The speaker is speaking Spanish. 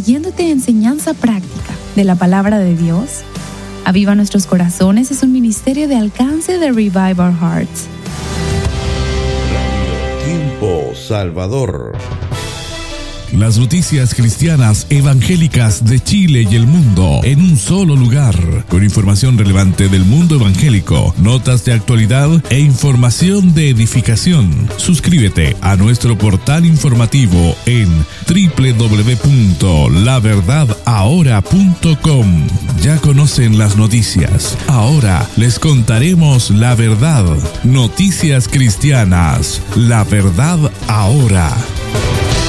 trayéndote enseñanza práctica de la palabra de Dios. Aviva Nuestros Corazones es un ministerio de alcance de Revive Our Hearts. Tiempo Salvador. Las noticias cristianas evangélicas de Chile y el mundo en un solo lugar, con información relevante del mundo evangélico, notas de actualidad e información de edificación. Suscríbete a nuestro portal informativo en www.laverdadahora.com. Ya conocen las noticias, ahora les contaremos la verdad. Noticias cristianas, la verdad ahora.